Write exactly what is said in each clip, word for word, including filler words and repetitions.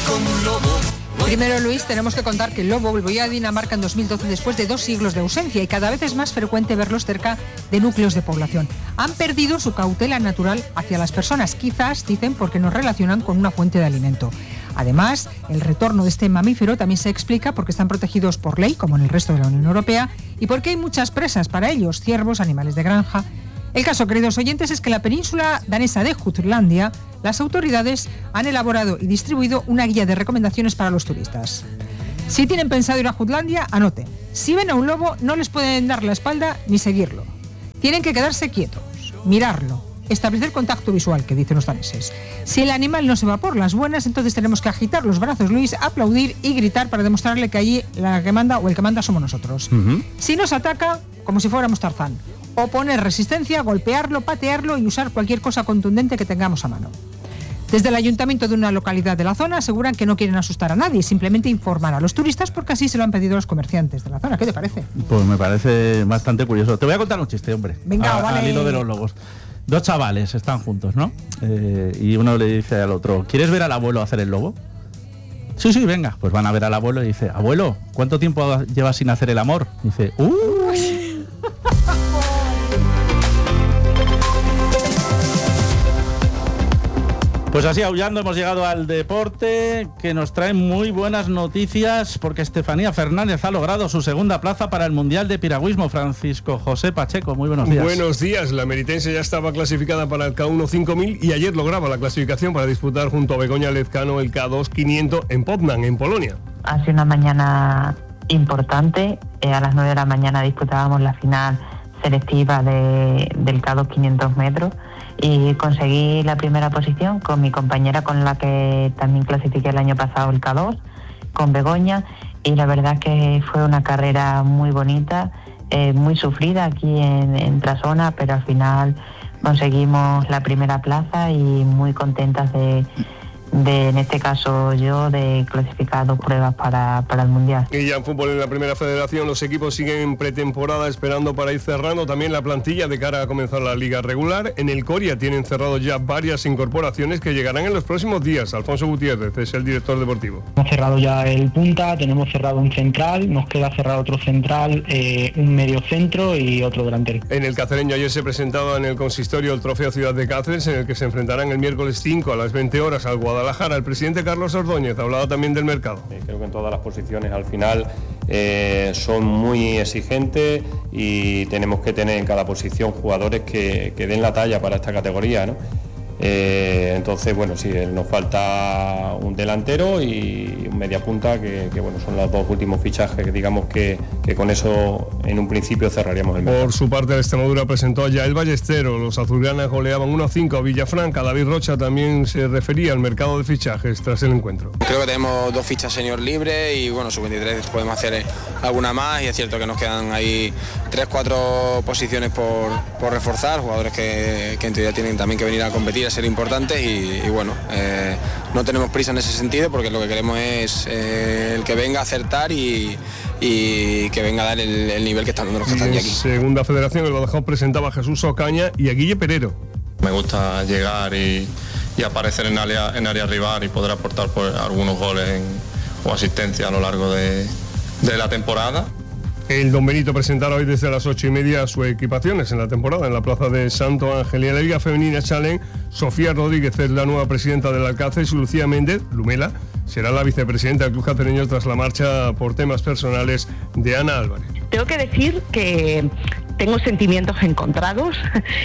como un lobo. Primero, Luis, tenemos que contar que el lobo volvió a Dinamarca en dos mil doce después de dos siglos de ausencia y cada vez es más frecuente verlos cerca de núcleos de población. Han perdido su cautela natural hacia las personas, quizás, dicen, porque nos relacionan con una fuente de alimento. Además, el retorno de este mamífero también se explica porque están protegidos por ley, como en el resto de la Unión Europea, y porque hay muchas presas para ellos, ciervos, animales de granja. El caso, queridos oyentes, es que en la península danesa de Jutlandia, las autoridades han elaborado y distribuido una guía de recomendaciones para los turistas. Si tienen pensado ir a Jutlandia, anoten. Si ven a un lobo, no les pueden dar la espalda ni seguirlo. Tienen que quedarse quietos, mirarlo, establecer contacto visual, que dicen los daneses. Si el animal no se va por las buenas, entonces tenemos que agitar los brazos, Luis, aplaudir y gritar para demostrarle que allí la que manda o el que manda somos nosotros. Uh-huh. Si nos ataca, como si fuéramos Tarzán. Oponer resistencia, golpearlo, patearlo y usar cualquier cosa contundente que tengamos a mano. Desde el ayuntamiento de una localidad de la zona aseguran que no quieren asustar a nadie, simplemente informar a los turistas porque así se lo han pedido los comerciantes de la zona. ¿Qué te parece? Pues me parece bastante curioso. Te voy a contar un chiste, hombre. Venga, a, vale. Al hilo de los lobos. Dos chavales están juntos, ¿no? Eh, y uno le dice al otro, ¿quieres ver al abuelo hacer el lobo? Sí, sí, venga. Pues van a ver al abuelo y dice, abuelo, ¿cuánto tiempo llevas sin hacer el amor? Y dice, ¡uh! Pues así, aullando, hemos llegado al deporte, que nos trae muy buenas noticias, porque Estefanía Fernández ha logrado su segunda plaza para el Mundial de Piragüismo. Francisco José Pacheco, muy buenos días. Buenos días. La meritense ya estaba clasificada para el K uno cinco mil y ayer lograba la clasificación para disputar junto a Begoña Lezcano el K dos quinientos en Poznan, en Polonia. Ha sido una mañana importante. Eh, a las nueve de la mañana disputábamos la final selectiva de, del K dos quinientos metros y conseguí la primera posición con mi compañera con la que también clasifiqué el año pasado el K dos, con Begoña, y la verdad que fue una carrera muy bonita, eh, muy sufrida aquí en, en Trasona, pero al final conseguimos la primera plaza y muy contentas de... de, en este caso yo, de clasificar dos pruebas para, para el Mundial. Y ya en fútbol, en la Primera Federación, los equipos siguen en pretemporada esperando para ir cerrando también la plantilla de cara a comenzar la liga regular. En el Coria tienen cerrado ya varias incorporaciones que llegarán en los próximos días. Alfonso Gutiérrez es el director deportivo. Hemos cerrado ya el punta, tenemos cerrado un central, nos queda cerrar otro central, eh, un medio centro y otro delantero. En el cacereño ayer se presentaba en el consistorio el trofeo Ciudad de Cáceres, en el que se enfrentarán el miércoles cinco a las veinte horas al Guadalajara. El presidente Carlos Ordóñez hablaba también del mercado. Eh, creo que en todas las posiciones al final eh, son muy exigentes y tenemos que tener en cada posición jugadores que, que den la talla para esta categoría, ¿no? Eh, entonces, bueno, sí, nos falta un delantero y un media punta, que, que bueno, son los dos últimos fichajes, digamos que, que con eso en un principio cerraríamos el mercado. Por su parte, el Extremadura presentó ya el Ballestero. Los azulgranas goleaban uno a cinco a Villafranca. David Rocha también se refería al mercado de fichajes tras el encuentro. Creo que tenemos dos fichas senior libres y bueno, sub veintitrés podemos hacer alguna más, y es cierto que nos quedan ahí tres, cuatro posiciones por, por reforzar, jugadores que, que en teoría tienen también que venir a competir, a ser importantes, y, y bueno, eh, no tenemos prisa en ese sentido porque lo que queremos es eh, el que venga a acertar y, y que venga a dar el, el nivel que están dando los que están aquí. En Segunda Federación, el Badajoz presentaba a Jesús Ocaña y a Guille Perero. Me gusta llegar y, y aparecer en área, en área rival y poder aportar pues, algunos goles en, o asistencia a lo largo de, de la temporada. El Don Benito presentará hoy desde las ocho y media sus equipaciones en la temporada en la plaza de Santo Ángel. Y en la Liga Femenina Challenge, Sofía Rodríguez es la nueva presidenta del Alcácer y Lucía Méndez, Lumela, será la vicepresidenta del club cacereño tras la marcha por temas personales de Ana Álvarez. Tengo que decir que tengo sentimientos encontrados,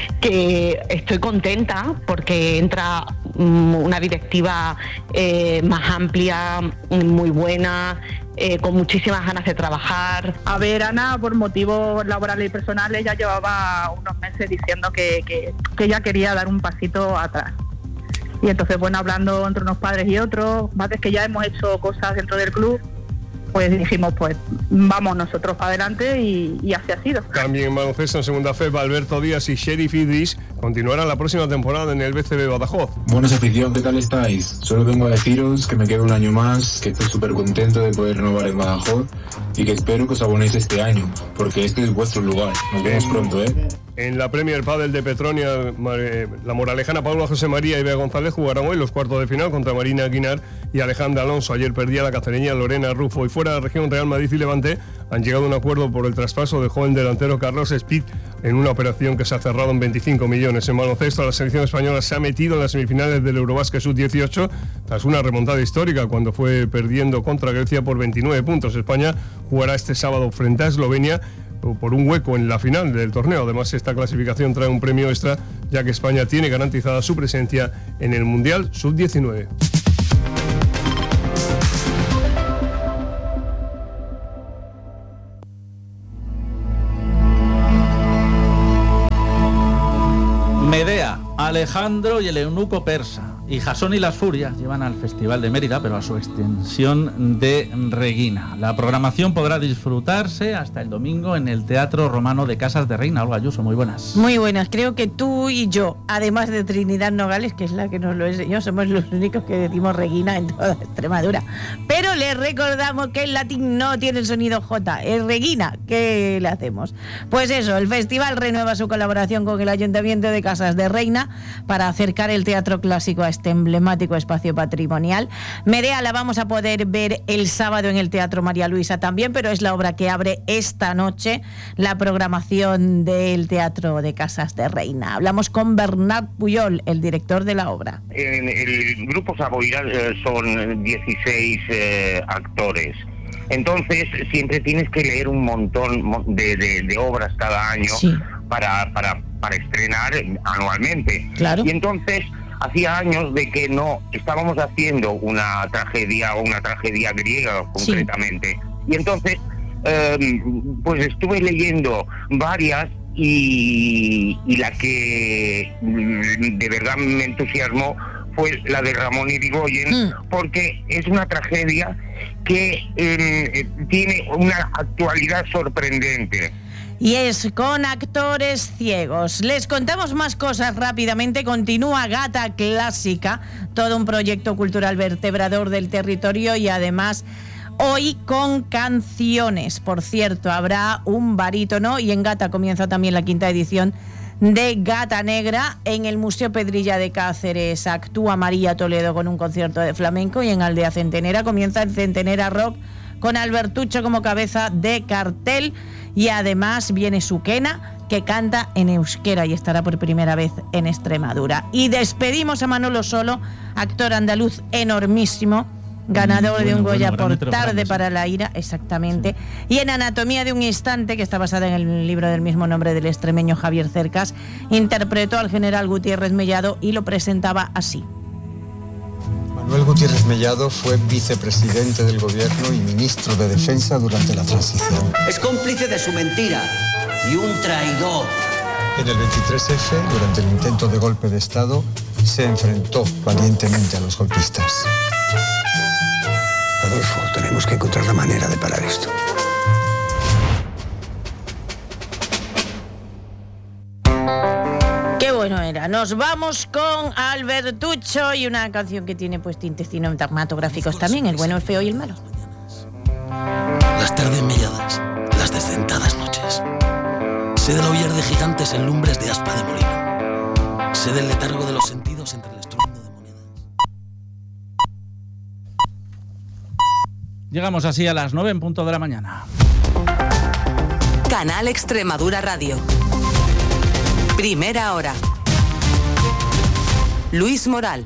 que estoy contenta porque entra una directiva eh, más amplia, muy buena, eh, con muchísimas ganas de trabajar. A ver, Ana, por motivos laborales y personales, ya llevaba unos meses diciendo que, que, que ella quería dar un pasito atrás. Y entonces, bueno, hablando entre unos padres y otros, más de que ya hemos hecho cosas dentro del club, pues dijimos, pues vamos nosotros para adelante, y, y así ha sido. También en baloncesto, en segunda fe, Alberto Díaz y Sheriff Idris continuará la próxima temporada en el B C B Badajoz. Buenas afición, ¿qué tal estáis? Solo vengo a deciros que me quedo un año más, que estoy súper contento de poder renovar en Badajoz y que espero que os abonéis este año, porque este es vuestro lugar. Nos vemos pronto, ¿eh? En la Premier Padel de Petronia, la moralejana Paula José María y Bea González jugarán hoy los cuartos de final contra Marina Aguinar y Alejandra Alonso. Ayer perdía la cacereña Lorena Rufo. Y fuera de la región, Real Madrid y Levante han llegado a un acuerdo por el traspaso del joven delantero Carlos Speed en una operación que se ha cerrado en veinticinco millones. En baloncesto, la selección española se ha metido en las semifinales del Eurobasket sub dieciocho tras una remontada histórica cuando fue perdiendo contra Grecia por veintinueve puntos. España jugará este sábado frente a Eslovenia por un hueco en la final del torneo. Además, esta clasificación trae un premio extra, ya que España tiene garantizada su presencia en el Mundial sub diecinueve. Medea, Alejandro y el eunuco persa y Jasón y las Furias llevan al Festival de Mérida, pero a su extensión de Reguina. La programación podrá disfrutarse hasta el domingo en el Teatro Romano de Casas de Reina. Olga Ayuso, muy buenas. Muy buenas. Creo que tú y yo, además de Trinidad Nogales, que es la que nos lo enseñó, somos los únicos que decimos Reguina en toda Extremadura. Pero les recordamos que el latín no tiene el sonido J, es Reguina. ¿Qué le hacemos? Pues eso, el festival renueva su colaboración con el Ayuntamiento de Casas de Reina para acercar el teatro clásico a este emblemático espacio patrimonial. Medea la vamos a poder ver el sábado en el Teatro María Luisa también, pero es la obra que abre esta noche la programación del Teatro de Casas de Reina. Hablamos con Bernat Puyol, el director de la obra. En el grupo Savoira eh, son dieciséis eh, actores. Entonces siempre tienes que leer un montón de, de, de obras cada año, sí, para, para, para estrenar anualmente. Claro. Y entonces hacía años de que no estábamos haciendo una tragedia o una tragedia griega concretamente. Sí. Y entonces eh, pues estuve leyendo varias y, y la que de verdad me entusiasmó fue la de Ramón Irigoyen, mm. porque es una tragedia que eh, tiene una actualidad sorprendente. Y es con actores ciegos. Les contamos más cosas rápidamente. Continúa Gata Clásica, todo un proyecto cultural vertebrador del territorio y además hoy con canciones. Por cierto, habrá un barítono y en Gata comienza también la quinta edición de Gata Negra. En el Museo Pedrilla de Cáceres actúa María Toledo con un concierto de flamenco y en Aldea Centenera comienza el Centenera Rock con Albertucho como cabeza de cartel. Y además viene Suquena, que canta en euskera y estará por primera vez en Extremadura. Y despedimos a Manolo Solo, actor andaluz enormísimo, ganador bueno, de un Goya bueno, por Tarde grande, para sí. la Ira, exactamente. Sí. Y en Anatomía de un Instante, que está basada en el libro del mismo nombre del extremeño Javier Cercas, interpretó al general Gutiérrez Mellado y lo presentaba así. Manuel Gutiérrez Mellado fue vicepresidente del gobierno y ministro de Defensa durante la transición. Es cómplice de su mentira y un traidor. En el veintitrés efe, durante el intento de golpe de Estado, se enfrentó valientemente a los golpistas. Adolfo, tenemos que encontrar la manera de parar esto. Bueno, era. Nos vamos con Albertucho y una canción que tiene pues tintes cinematográficos también, El bueno, el feo y el malo. Las tardes melladas, las desdentadas noches. Sé del aullar de gigantes en lumbres de aspa de molino. Sé del letargo de los sentidos entre el estruendo de monedas. Llegamos así a las nueve en punto de la mañana. Canal Extremadura Radio. Primera hora. Luis Moral.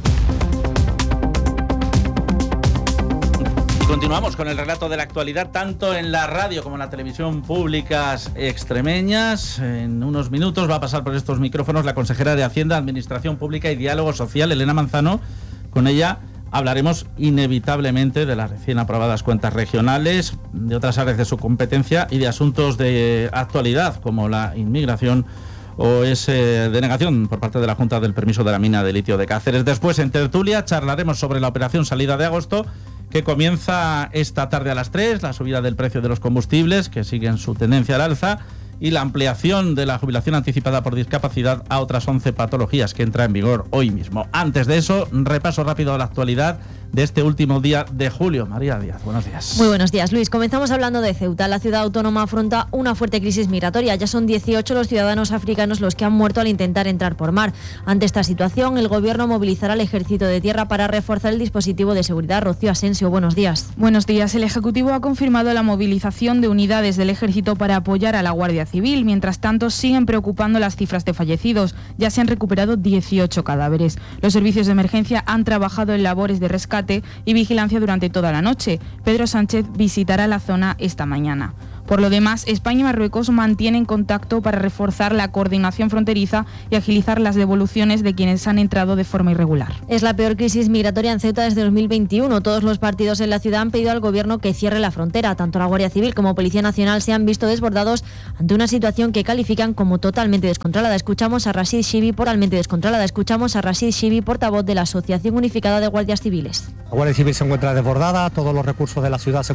Y continuamos con el relato de la actualidad, tanto en la radio como en la televisión públicas extremeñas. En unos minutos va a pasar por estos micrófonos la consejera de Hacienda, Administración Pública y Diálogo Social, Elena Manzano. Con ella hablaremos inevitablemente de las recién aprobadas cuentas regionales, de otras áreas de su competencia y de asuntos de actualidad, como la inmigración o esa denegación por parte de la Junta del permiso de la mina de litio de Cáceres. Después, en tertulia, charlaremos sobre la operación Salida de Agosto, que comienza esta tarde a las tres, la subida del precio de los combustibles, que siguen su tendencia al alza, y la ampliación de la jubilación anticipada por discapacidad a otras once patologías que entra en vigor hoy mismo. Antes de eso, repaso rápido a la actualidad de este último día de julio. María Díaz, buenos días. Muy buenos días, Luis. Comenzamos hablando de Ceuta. La ciudad autónoma afronta una fuerte crisis migratoria. Ya son dieciocho los ciudadanos africanos los que han muerto al intentar entrar por mar. Ante esta situación, el Gobierno movilizará al Ejército de Tierra para reforzar el dispositivo de seguridad. Rocío Asensio, buenos días. Buenos días. El Ejecutivo ha confirmado la movilización de unidades del Ejército para apoyar a la Guardia Civil. Mientras tanto, siguen preocupando las cifras de fallecidos. Ya se han recuperado dieciocho cadáveres. Los servicios de emergencia han trabajado en labores de rescate y vigilancia durante toda la noche. Pedro Sánchez visitará la zona esta mañana. Por lo demás, España y Marruecos mantienen contacto para reforzar la coordinación fronteriza y agilizar las devoluciones de quienes han entrado de forma irregular. Es la peor crisis migratoria en Ceuta desde dos mil veintiuno. Todos los partidos en la ciudad han pedido al Gobierno que cierre la frontera. Tanto la Guardia Civil como Policía Nacional se han visto desbordados ante una situación que califican como totalmente descontrolada. Escuchamos a Rashid Shibi, totalmente descontrolada. Escuchamos a Rashid Shibi, portavoz de la Asociación Unificada de Guardias Civiles. La Guardia Civil se encuentra desbordada, todos los recursos de la ciudad se